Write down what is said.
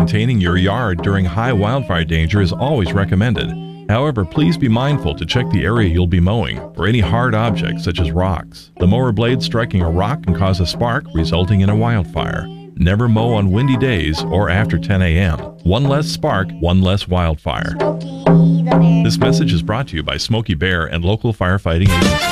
maintaining your yard during high wildfire danger is always recommended. However, please be mindful to check the area you'll be mowing for any hard objects such as rocks. The mower blade striking a rock can cause a spark, resulting in a wildfire. Never mow on windy days or after 10 a.m. One less spark, one less wildfire. This message is brought to you by Smokey Bear and local firefighting agencies.